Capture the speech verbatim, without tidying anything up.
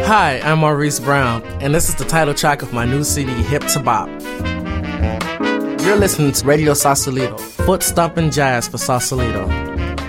Hi, I'm Maurice Brown, and this is the title track of my new C D, Hip to Bop. You're listening to Radio Sausalito, foot stomping jazz for Sausalito.